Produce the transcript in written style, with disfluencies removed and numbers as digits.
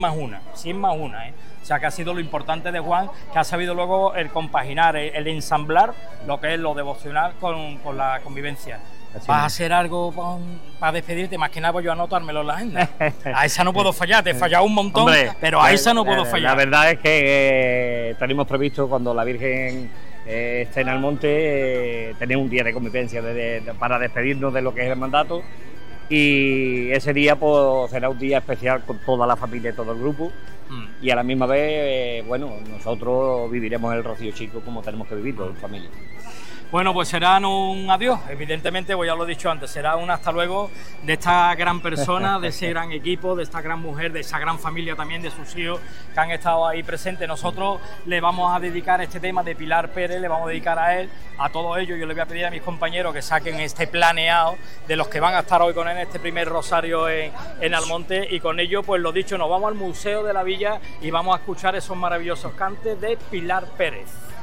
100 más una, ¿eh? O sea, que ha sido lo importante de Juan, que ha sabido luego el compaginar, el ensamblar lo que es lo devocional con la convivencia. Así ¿Vas a es. hacer algo para despedirte? Más que nada, pues yo anotármelo en la agenda. A esa no puedo fallar, te he fallado un montón, Hombre, pero a esa no puedo fallar. La verdad es que tenemos previsto, cuando la Virgen esté en Almonte, tener un día de convivencia para despedirnos de lo que es el mandato, y ese día pues será un día especial con toda la familia y todo el grupo, y a la misma vez, bueno, nosotros viviremos el Rocío Chico como tenemos que vivirlo en familia. Bueno, pues serán un adiós, evidentemente, pues ya lo he dicho antes, será un hasta luego de esta gran persona, de ese gran equipo, de esta gran mujer, de esa gran familia también, de sus hijos que han estado ahí presentes. Nosotros le vamos a dedicar este tema de Pilar Pérez, le vamos a dedicar a él, a todos ellos. Yo le voy a pedir a mis compañeros que saquen este planeado de los que van a estar hoy con él en este primer rosario en Almonte, y con ello, pues lo dicho, nos vamos al Museo de la Villa y vamos a escuchar esos maravillosos cantes de Pilar Pérez.